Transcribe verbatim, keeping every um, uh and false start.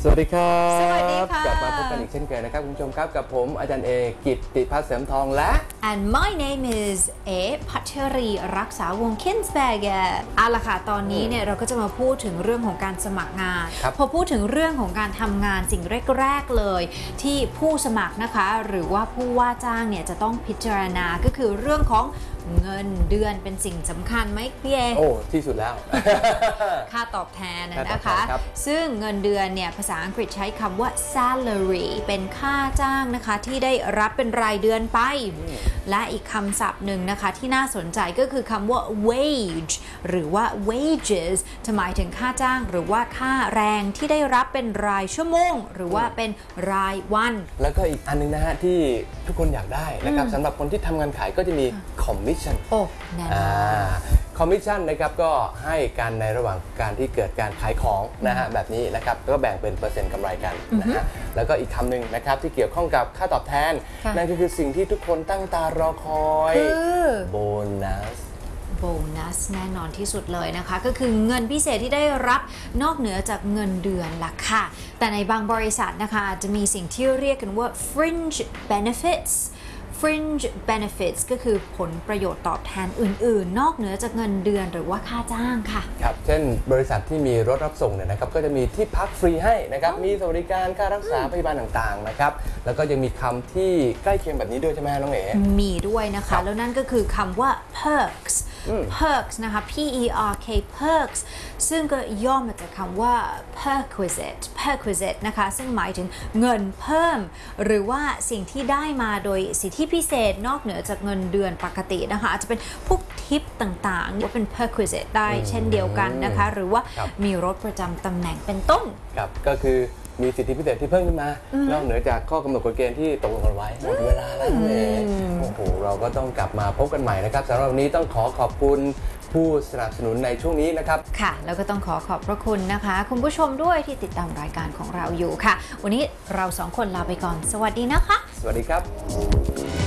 สวัสดีครับสวัสดีค่ะกลับมาพบกันอีกเช่นเคยนะครับคุณผู้ชมครับกับผมอาจารย์เอกิตติพัฒน์เสริมทองและ and my name is เอพัชรีรักษาวงศ์ Kinsberger เอาล่ะค่ะตอนนี้เนี่ยเราก็จะมาพูดถึงเรื่องของการสมัครงานพอพูดถึงเรื่องของการทำงานสิ่งแรกๆเลยที่ผู้สมัครนะคะหรือว่าผู้ว่าจ้างเนี่ยจะต้องพิจารณาก็คือเรื่องของเงินเดือนเป็นสิ่งสำคัญไหมพี่เอโอ้ที่สุดแล้วค่าตอบแทนนะคะซึ่งเงินเดือนเนี่ยภาษาอังกฤษใช้คำว่า salary เป็นค่าจ้างนะคะที่ได้รับเป็นรายเดือนไปและอีกคำศัพท์หนึ่งนะคะที่น่าสนใจก็คือคำว่า wage หรือว่า wages จะหมายถึงค่าจ้างหรือว่าค่าแรงที่ได้รับเป็นรายชั่วโมงหรือว่าเป็นรายวันแล้วก็อีกอันนึงนะฮะที่ทุกคนอยากได้นะครับสำหรับคนที่ทำงานขายก็จะมี commission โอ้แน่นอนคอมมิชชั่นนะครับก็ให้การในระหว่างการที่เกิดการขายของนะฮะแบบนี้นะครับก็แบ่งเป็นเปอร์เซ็นต์กำไรกันนะฮะแล้วก็อีกคำหนึ่งนะครับที่เกี่ยวข้องกับค่าตอบแทนนั่นก็คือสิ่งที่ทุกคนตั้งตารอคอยโบนัสโบนัสแน่นอนที่สุดเลยนะคะก็คือเงินพิเศษที่ได้รับนอกเหนือจากเงินเดือนล่ะค่ะแต่ในบางบริษัทนะคะอาจจะมีสิ่งที่เรียกกันว่า fringe benefits fringe benefits ก็คือผลประโยชน์ตอบแทนอื่นๆนอกเหนือจากเงินเดือนหรือว่าค่าจ้างค่ะครับเช่นบริษัทที่มีรถรับส่งเนี่ยนะครับก็จะมีที่พักฟรีให้นะครับมีสวัสดิการค่ารักษาพยาบาลต่างๆนะครับแล้วก็ยังมีคำที่ใกล้เคียงแบบนี้ด้วยใช่ไหมน้องเอ๋มีด้วยนะคะแล้วนั่นก็คือคำว่า perks perks นะคะ p e r k perks ซึ่งก็ย่อมาจากคำว่า perquisite perquisite นะคะซึ่งหมายถึงเงินเพิ่มหรือว่าสิ่งที่ได้มาโดยสิทธิพิเศษนอกเหนือจากเงินเดือนปกตินะคะอาจจะเป็นพวกทิปต่างๆว่าเป็น perquisite ได้เช่นเดียวกันนะคะหรือว่ามีรถประจำตำแหน่งเป็นต้นครับก็คือมีสิทธิพิเศษที่เพิ่มขึ้นมานอกเหนือจากข้อกำหนดกฎเกณฑ์ที่ตกลงกันไว้หมดเวลาแล้วเองโอ้โหเราก็ต้องกลับมาพบกันใหม่นะครับสำหรับวันนี้ต้องขอขอบคุณผู้สนับสนุนในช่วงนี้นะครับค่ะแล้วก็ต้องขอขอบพระคุณนะคะคุณผู้ชมด้วยที่ติดตามรายการของเราอยู่ค่ะวันนี้เราสองคนลาไปก่อนสวัสดีนะคะสวัสดีครับ